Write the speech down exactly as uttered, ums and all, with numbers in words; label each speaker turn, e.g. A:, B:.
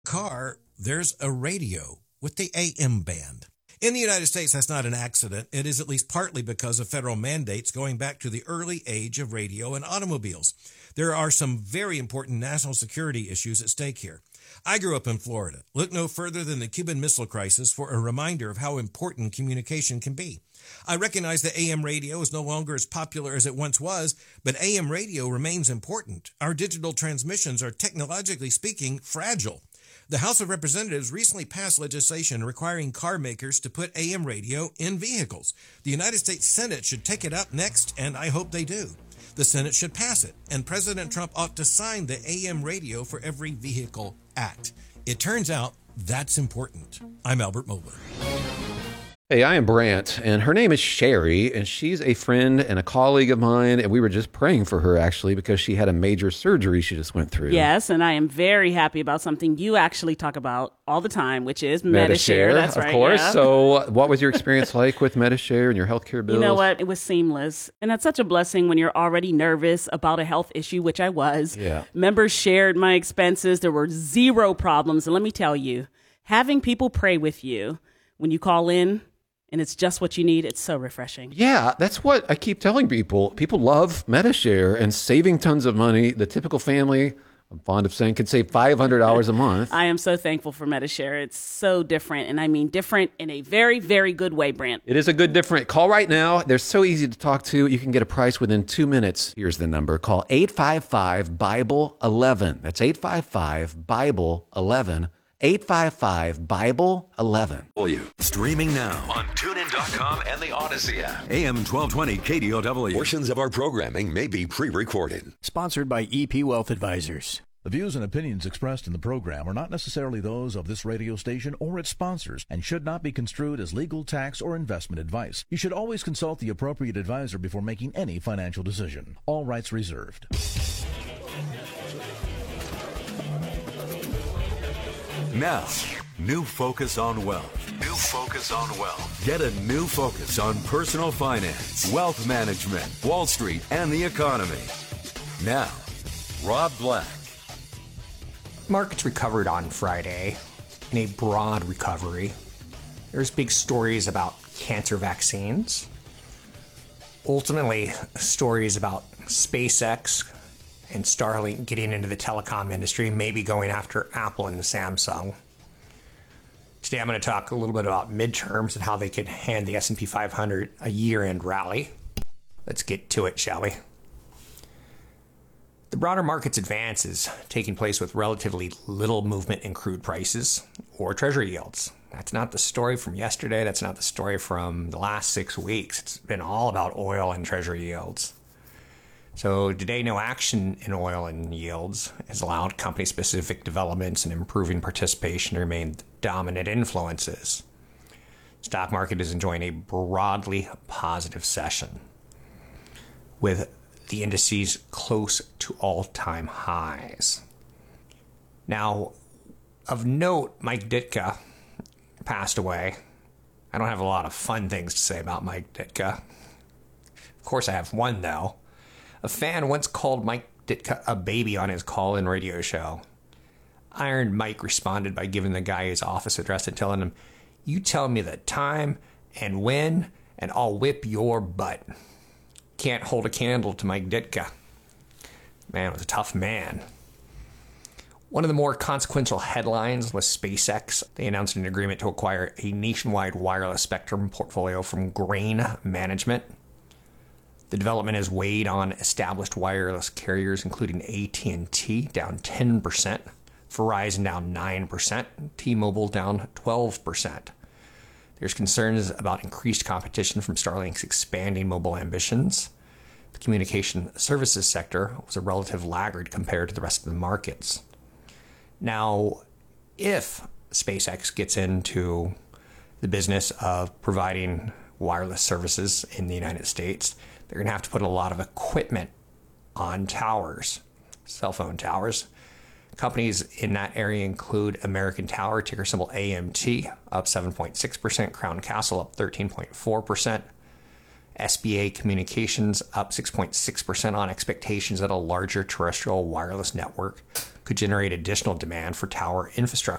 A: car, there's a radio with the A M band. In the United States, that's not an accident. It is at least partly because of federal mandates going back to the early age of radio and automobiles. There are some very important national security issues at stake here. I grew up in Florida. Look no further than the Cuban Missile Crisis for a reminder of how important communication can be. I recognize that A M radio is no longer as popular as it once was, but A M radio remains important. Our digital transmissions are, technologically speaking, fragile. The House of Representatives recently passed legislation requiring car makers to put A M radio in vehicles. The United States Senate should take it up next, and I hope they do. The Senate should pass it, and President Trump ought to sign the A M Radio for Every Vehicle Act. It turns out that's important. I'm Albert Mohler.
B: Hey, I am Brant, and her name is Sherry, and she's a friend and a colleague of mine, and we were just praying for her, actually, because she had a major surgery she just went through.
C: Yes, and I am very happy about something you actually talk about all the time, which is Medi-Share. That's
B: of
C: right,
B: course.
C: yeah.
B: So what was your experience like with Medi-Share and your healthcare bills?
C: You know what? It was seamless, and that's such a blessing when you're already nervous about a health issue, which I was.
B: Yeah.
C: Members shared my expenses. There were zero problems, and let me tell you, having people pray with you when you call in, and it's just what you need, it's so refreshing.
B: Yeah, that's what I keep telling people. People love Medi-Share and saving tons of money. The typical family, I'm fond of saying, can save five hundred dollars a month.
C: I am so thankful for Medi-Share. It's so different, and I mean different in a very, very good way, Brant.
B: It is a good different. Call right now. They're so easy to talk to. You can get a price within two minutes. Here's the number. Call eight five five, Bible eleven. That's eight five five, Bible eleven. eight five five, Bible eleven.
D: Streaming now
E: on tune in dot com and the Odyssey app.
D: A M twelve twenty K D O W.
E: Portions of our programming may be pre-recorded.
F: Sponsored by E P Wealth Advisors.
G: The views and opinions expressed in the program are not necessarily those of this radio station or its sponsors and should not be construed as legal, tax, or investment advice. You should always consult the appropriate advisor before making any financial decision. All rights reserved.
D: Now, new focus on wealth.
E: New focus on wealth.
D: Get a new focus on personal finance, wealth management, Wall Street, and the economy. Now, Rob Black.
H: Markets recovered on Friday in a broad recovery. There's big stories about cancer vaccines. Ultimately, stories about SpaceX and Starlink getting into the telecom industry, maybe going after Apple and Samsung. Today I'm going to talk a little bit about midterms and how they could hand the S and P five hundred a year-end rally. Let's get to it, shall we? The broader market's advance is taking place with relatively little movement in crude prices or treasury yields. That's not the story from yesterday. That's not the story from the last six weeks. It's been all about oil and treasury yields. So today, no action in oil and yields has allowed company-specific developments and improving participation to remain dominant influences. Stock market is enjoying a broadly positive session, with the indices close to all-time highs. Now, of note, Mike Ditka passed away. I don't have a lot of fun things to say about Mike Ditka. Of course, I have one, though. A fan once called Mike Ditka a baby on his call-in radio show. Iron Mike responded by giving the guy his office address and telling him, "You tell me the time and when, and I'll whip your butt." Can't hold a candle to Mike Ditka. Man was a tough man. One of the more consequential headlines was SpaceX. They announced an agreement to acquire a nationwide wireless spectrum portfolio from Grain Management. The development has weighed on established wireless carriers, including A T and T, down ten percent, Verizon down nine percent, T-Mobile down twelve percent. There's concerns about increased competition from Starlink's expanding mobile ambitions. The communication services sector was a relative laggard compared to the rest of the markets. Now, if SpaceX gets into the business of providing wireless services in the United States, they're going to have to put a lot of equipment on towers, cell phone towers. Companies in that area include American Tower, ticker symbol A M T, up seven point six percent, Crown Castle up thirteen point four percent, S B A Communications up six point six percent on expectations that a larger terrestrial wireless network could could generate additional demand for tower infrastructure.